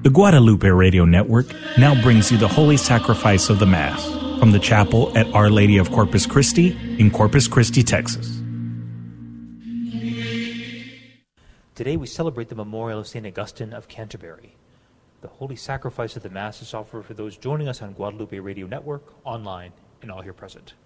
The Guadalupe Radio Network now brings you the Holy Sacrifice of the Mass from the chapel at Our Lady of Corpus Christi in Corpus Christi, Texas. Today we celebrate the memorial of St. Augustine of Canterbury. The Holy Sacrifice of the Mass is offered for those joining us on Guadalupe Radio Network, online, and all here present.